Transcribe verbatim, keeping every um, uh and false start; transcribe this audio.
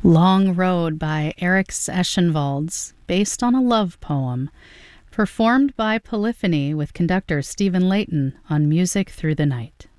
Long Road by Eric Eschenwalds, based on a love poem, performed by Polyphony with conductor Stephen Layton on Music Through the Night.